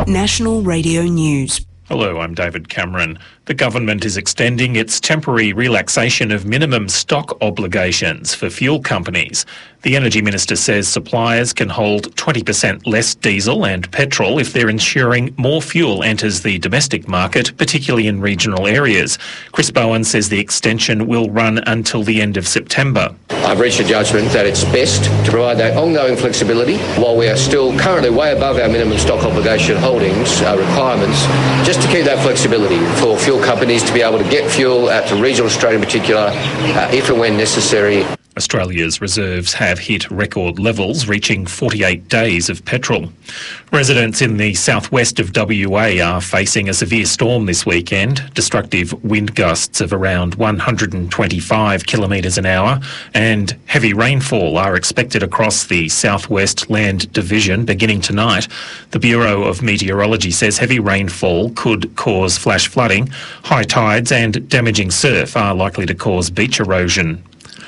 National Radio News. Hello, I'm David Cameron. The government is extending its temporary relaxation of minimum stock obligations for fuel companies. The Energy Minister says suppliers can hold 20% less diesel and petrol if they're ensuring more fuel enters the domestic market, particularly in regional areas. Chris Bowen says the extension will run until the end of September. I've reached a judgment that it's best to provide that ongoing flexibility while we are still currently way above our minimum stock obligation holdings requirements, just to keep that flexibility for fuel companies to be able to get fuel out to regional Australia in particular, if and when necessary. Australia's reserves have hit record levels, reaching 48 days of petrol. Residents in the southwest of WA are facing a severe storm this weekend. Destructive wind gusts of around 125 kilometres an hour and heavy rainfall are expected across the Southwest Land Division beginning tonight. The Bureau of Meteorology says heavy rainfall could cause flash flooding. High tides and damaging surf are likely to cause beach erosion.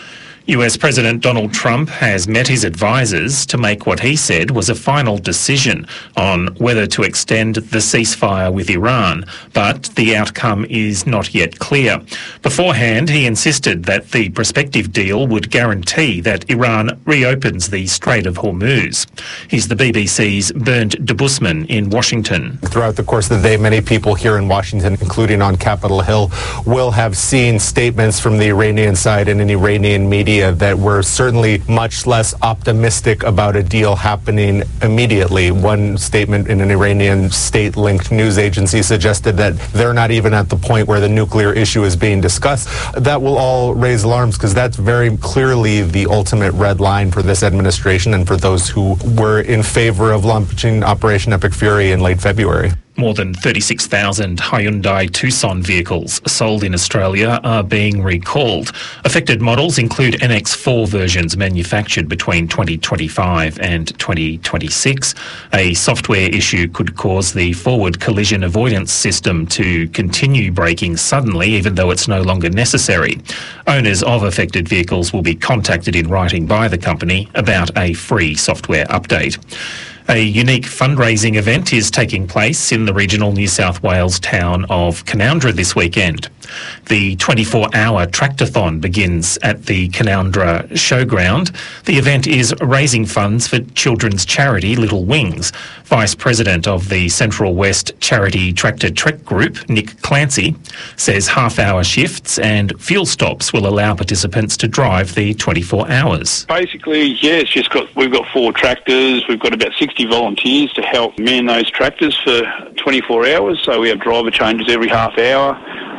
US President Donald Trump has met his advisers to make what he said was a final decision on whether to extend the ceasefire with Iran, but the outcome is not yet clear. Beforehand, he insisted that the prospective deal would guarantee that Iran reopens the Strait of Hormuz. He's the BBC's Bernd Debusman in Washington. Throughout the course of the day, many people here in Washington, including on Capitol Hill, will have seen statements from the Iranian side and in Iranian media that were certainly much less optimistic about a deal happening immediately. One statement in an Iranian state-linked news agency suggested that they're not even at the point where the nuclear issue is being discussed. That will all raise alarms because that's very clearly the ultimate red line for this administration and for those who were in favor of launching Operation Epic Fury in late February. More than 36,000 Hyundai Tucson vehicles sold in Australia are being recalled. Affected models include NX4 versions manufactured between 2025 and 2026. A software issue could cause the forward collision avoidance system to continue braking suddenly, even though it's no longer necessary. Owners of affected vehicles will be contacted in writing by the company about a free software update. A unique fundraising event is taking place in the regional New South Wales town of Canowindra this weekend. The 24-hour tractathon begins at the Canowindra Showground. The event is raising funds for children's charity Little Wings. Vice President of the Central West Charity Tractor Trek Group, Nick Clancy, says half-hour shifts and fuel stops will allow participants to drive the 24 hours. Basically, yeah, we've got 4 tractors. We've got about 60 volunteers to help man those tractors for 24 hours. So we have driver changes every half hour.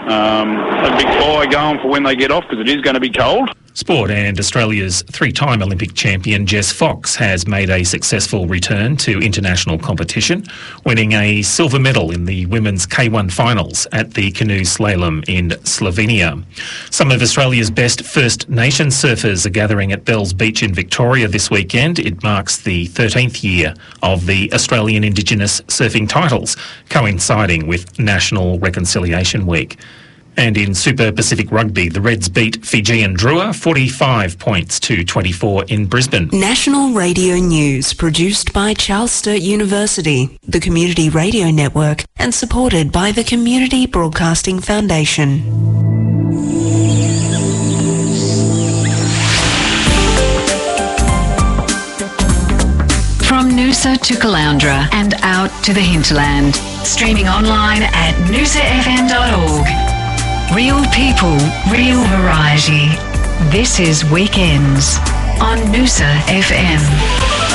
A big fire going for when they get off because it is going to be cold. Sport, and Australia's 3-time Olympic champion Jess Fox has made a successful return to international competition, winning a silver medal in the women's K1 finals at the canoe slalom in Slovenia. Some of Australia's best First Nations surfers are gathering at Bells Beach in Victoria this weekend. It marks the 13th year of the Australian Indigenous surfing titles, coinciding with National Reconciliation Week. And in Super Pacific Rugby, the Reds beat Fijian Drua 45 points to 24 in Brisbane. National Radio News, produced by Charles Sturt University, the Community Radio Network, and supported by the Community Broadcasting Foundation. From Noosa to Caloundra and out to the hinterland. Streaming online at noosafm.org. Real people, real variety. This is Weekends on Noosa FM.